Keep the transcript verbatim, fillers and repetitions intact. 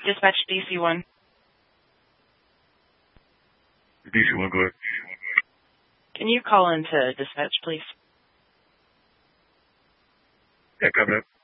Dispatch D C one. D C one, go ahead. Can you call into dispatch, please? Yeah, copy that.